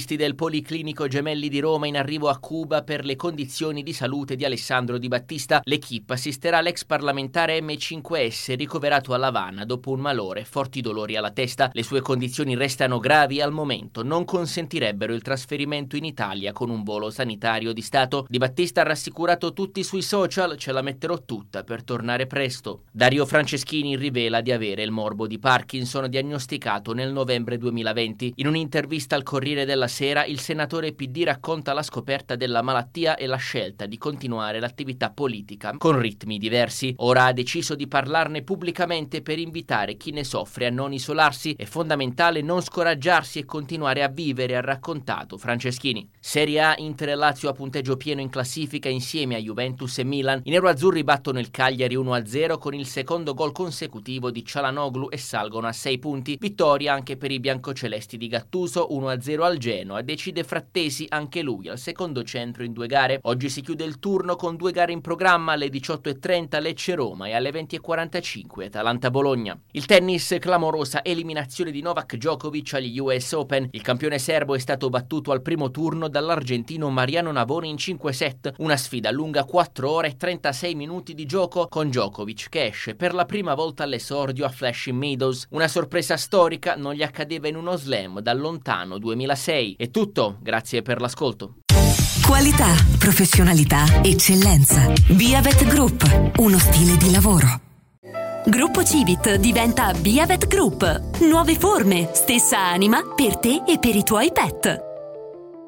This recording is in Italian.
del Policlinico Gemelli di Roma in arrivo a Cuba per le condizioni di salute di Alessandro Di Battista. L'equipe assisterà l'ex parlamentare M5S ricoverato a L'Avana dopo un malore e forti dolori alla testa. Le sue condizioni restano gravi e al momento non consentirebbero il trasferimento in Italia con un volo sanitario di Stato. Di Battista ha rassicurato tutti sui social: ce la metterò tutta per tornare presto. Dario Franceschini rivela di avere il morbo di Parkinson diagnosticato nel novembre 2020. In un'intervista al Corriere della Sera, il senatore PD racconta la scoperta della malattia e la scelta di continuare l'attività politica con ritmi diversi. Ora ha deciso di parlarne pubblicamente per invitare chi ne soffre a non isolarsi. È fondamentale non scoraggiarsi e continuare a vivere, ha raccontato Franceschini. Serie A: Inter e Lazio a punteggio pieno in classifica insieme a Juventus e Milan. I neroazzurri battono il Cagliari 1-0 con il secondo gol consecutivo di Çalhanoğlu e salgono a 6 punti. Vittoria anche per i biancocelesti di Gattuso, 1-0 al Genoa. Decide Frattesi anche lui al secondo centro in 2 gare. Oggi si chiude il turno con 2 gare in programma: alle 18:30 Lecce-Roma e alle 20:45 Atalanta-Bologna. Il tennis: clamorosa eliminazione di Novak Djokovic agli US Open. Il campione serbo è stato battuto al primo turno dall'argentino Mariano Navone in 5 set. Una sfida lunga 4 ore e 36 minuti di gioco, con Djokovic che esce per la prima volta all'esordio a Flushing Meadows. Una sorpresa storica, non gli accadeva in uno slam dal lontano 2006. È tutto, grazie per l'ascolto. Qualità, professionalità, eccellenza. Biavet Group, uno stile di lavoro. Gruppo Civit diventa Biavet Group. Nuove forme, stessa anima per te e per i tuoi pet.